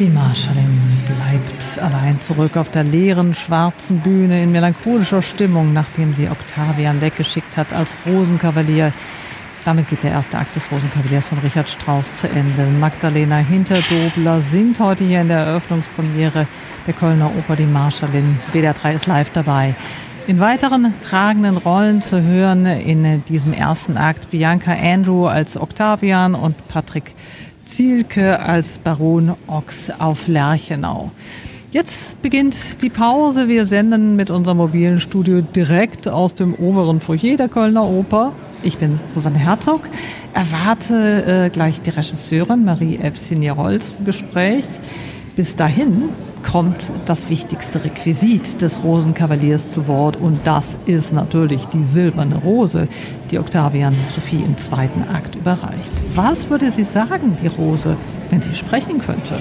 Die Marschallin bleibt allein zurück auf der leeren, schwarzen Bühne in melancholischer Stimmung, nachdem sie Octavian weggeschickt hat als Rosenkavalier. Damit geht der erste Akt des Rosenkavaliers von Richard Strauss zu Ende. Magdalena Hinterdobler singt heute hier in der Eröffnungspremiere der Kölner Oper Die Marschallin. WDR 3 ist live dabei. In weiteren tragenden Rollen zu hören in diesem ersten Akt Bianca Andrew als Octavian und Patrick Zielke als Baron Ochs auf Lerchenau. Jetzt beginnt die Pause. Wir senden mit unserem mobilen Studio direkt aus dem oberen Foyer der Kölner Oper. Ich bin Susanne Herzog. Erwarte gleich die Regisseurin Marie Evgenie Rolls im Gespräch. Bis dahin kommt das wichtigste Requisit des Rosenkavaliers zu Wort und das ist natürlich die silberne Rose, die Octavian Sophie im zweiten Akt überreicht. Was würde sie sagen, die Rose, wenn sie sprechen könnte?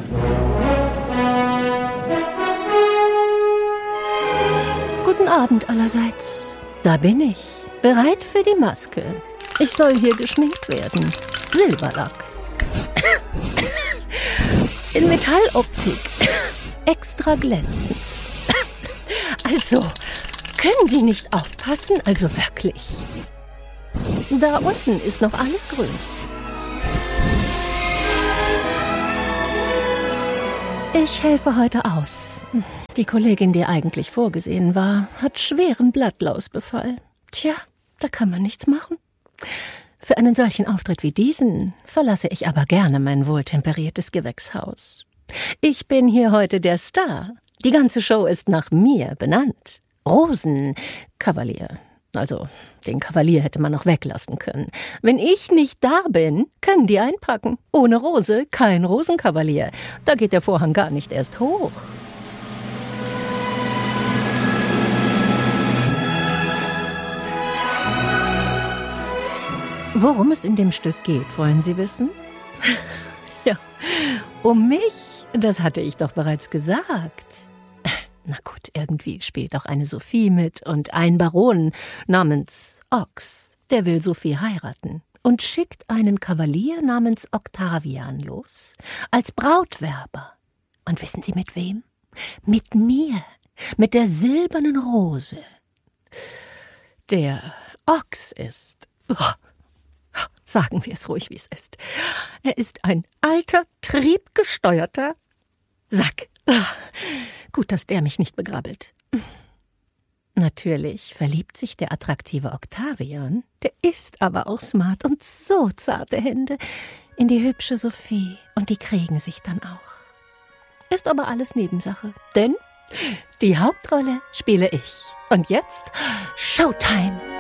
Guten Abend allerseits. Da bin ich, bereit für die Maske. Ich soll hier geschminkt werden. Silberlack. In Metalloptik. Extra glänzend. Also, können Sie nicht aufpassen? Also wirklich. Da unten ist noch alles grün. Ich helfe heute aus. Die Kollegin, die eigentlich vorgesehen war, hat schweren Blattlausbefall. Tja, da kann man nichts machen. Für einen solchen Auftritt wie diesen verlasse ich aber gerne mein wohltemperiertes Gewächshaus. Ich bin hier heute der Star. Die ganze Show ist nach mir benannt. Rosenkavalier. Also, den Kavalier hätte man noch weglassen können. Wenn ich nicht da bin, können die einpacken. Ohne Rose kein Rosenkavalier. Da geht der Vorhang gar nicht erst hoch. Worum es in dem Stück geht, wollen Sie wissen? Ja, um mich, das hatte ich doch bereits gesagt. Na gut, irgendwie spielt auch eine Sophie mit und ein Baron namens Ochs, der will Sophie heiraten und schickt einen Kavalier namens Octavian los, als Brautwerber. Und wissen Sie mit wem? Mit mir, mit der silbernen Rose. Der Ochs ist... Sagen wir es ruhig, wie es ist. Er ist ein alter, triebgesteuerter Sack. Gut, dass der mich nicht begrabbelt. Natürlich verliebt sich der attraktive Octavian, der ist aber auch smart und so zarte Hände, in die hübsche Sophie und die kriegen sich dann auch. Ist aber alles Nebensache, denn die Hauptrolle spiele ich. Und jetzt Showtime!